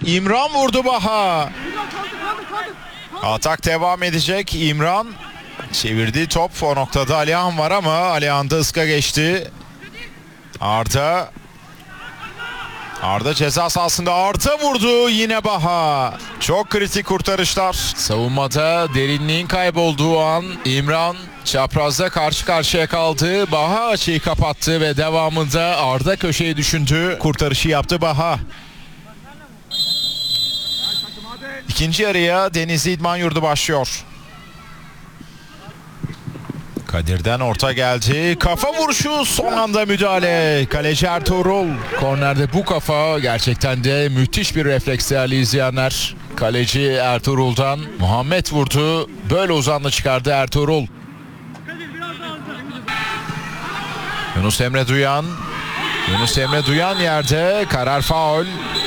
İmran vurdu Baha. Atak devam edecek. İmran çevirdiği top, o noktada Alihan var ama Alihan'da ıska geçti. Arda ceza sahasında, Arda vurdu, yine Baha. Çok kritik kurtarışlar. Savunmada derinliğin kaybolduğu an İmran çaprazda karşı karşıya kaldı. Baha açıyı kapattı ve devamında Arda köşeyi düşündü. Kurtarışı yaptı Baha. İkinci yarıya Denizli İdman Yurdu başlıyor. Kadir'den orta geldi. Kafa vuruşu, son anda müdahale. Kaleci Ertuğrul. Kornerde bu kafa gerçekten de müthiş bir refleks değerli izleyenler. Kaleci Ertuğrul'dan Muhammed vurdu. Böyle uzanla çıkardı Ertuğrul. Yunus Emre Duyan yerde. Karar faul.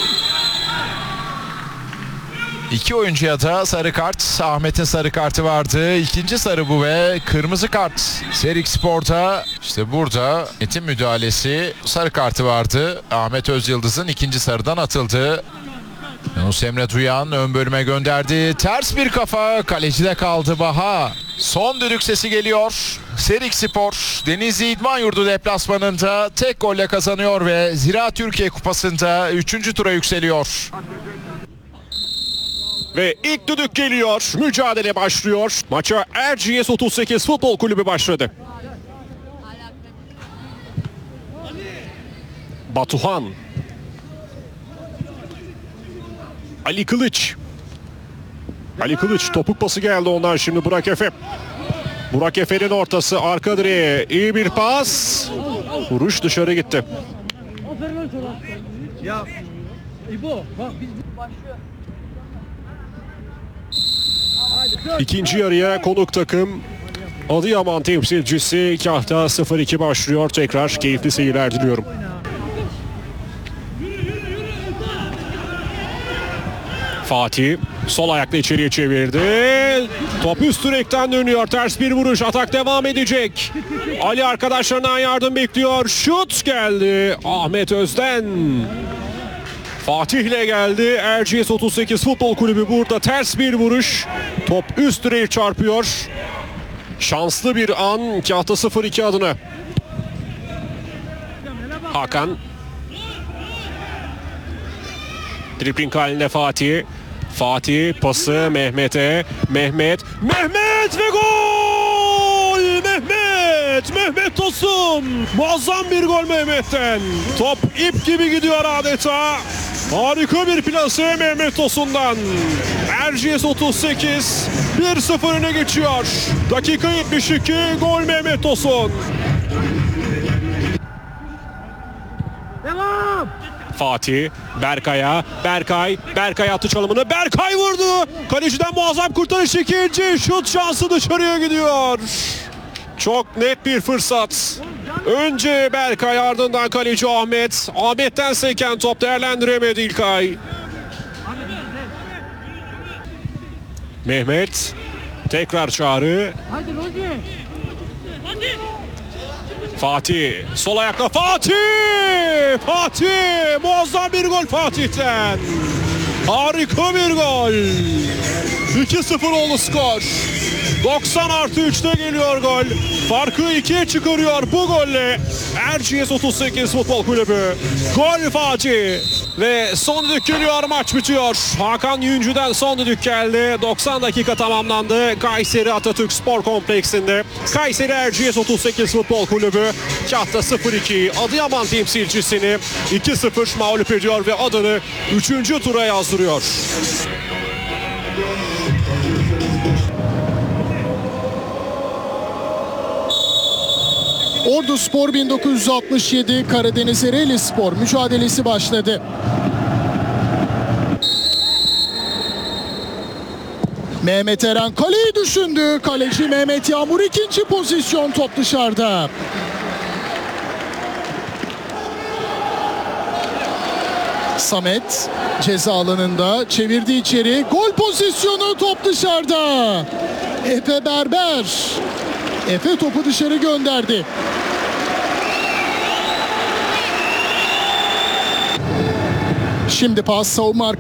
İki oyuncuya da sarı kart. Ahmet'in sarı kartı vardı. İkinci sarı bu ve kırmızı kart. Serik Spor'da işte burada Ahmet'in müdahalesi, sarı kartı vardı. Ahmet Özyıldız'ın ikinci sarıdan atıldı. Yunus Emre Duyan ön bölüme gönderdi. Ters bir kafa, kalecide kaldı Baha. Son düdük sesi geliyor. Serik Spor Denizli İdman Yurdu deplasmanında tek golle kazanıyor ve Ziraat Türkiye Kupası'nda 3. tura yükseliyor. Ve ilk düdük geliyor. Mücadele başlıyor. Maça Erciyes 38 Futbol Kulübü başladı. Batuhan. Ali Kılıç. Topuk pası geldi ondan şimdi Burak Efe. Burak Efe'nin ortası arka direğe. İyi bir pas. Vuruş dışarı gitti. Ya İbo bak biz başlıyor. İkinci yarıya konuk takım Adıyaman temsilcisi Kahta 0-2 başlıyor. Tekrar keyifli seyirler diliyorum. Fatih sol ayakla içeriye çevirdi. Top üst direkten dönüyor. Ters bir vuruş. Atak devam edecek. Ali arkadaşlarından yardım bekliyor. Şut geldi. Ahmet Özden. Fatih ile geldi. Erciyes 38 Futbol Kulübü burada. Ters bir vuruş. Top üst direğe çarpıyor. Şanslı bir an Kahta 0-2 adına. Hakan. Dribling halinde Fatih. Fatih pası Mehmet'e. Mehmet ve gol! Mehmet Tosun. Muazzam bir gol Mehmet'ten. Top ip gibi gidiyor adeta. Harika bir plase Mehmet Tosun'dan. Erciyes 38 1-0 öne geçiyor. Dakika 72 gol Mehmet Tosun. Devam. Fatih, Berkay attı çalımını, Berkay vurdu. Kaleciden muazzam kurtarış, ikinci şut şansı dışarıya gidiyor. Çok net bir fırsat. Önce Berkay, ardından kaleci Ahmet. Ahmet'ten seken top değerlendiremedi İlkay. Mehmet, tekrar çağrı. Hadi Rozi. Fatih sol ayakla Fatih muazzam bir gol Fatih'ten. Harika bir gol. 2-0 oldu skor. 90+3'te geliyor gol. Farkı 2'ye çıkarıyor bu golle Erciyes 38 Futbol Kulübü. Gol Fatih. Ve son düdük geliyor, maç bitiyor. Hakan Yüncü'den son düdük geldi. 90 dakika tamamlandı. Kayseri Atatürk Spor Kompleksinde. Kayseri Erciyes 38 Futbol Kulübü Kahta 0-2 Adıyaman temsilcisini 2-0 mağlup ediyor ve adını 3. tura yazdırıyor. Orduspor 1967 Karadeniz Ereğlispor mücadelesi başladı. Mehmet Eren kaleyi düşündü. Kaleci Mehmet Yağmur ikinci pozisyon, top dışarıda. Samet ceza alanında çevirdi içeri. Gol pozisyonu, top dışarıda. Efe Berber. Efe topu dışarı gönderdi. Şimdi pas savunma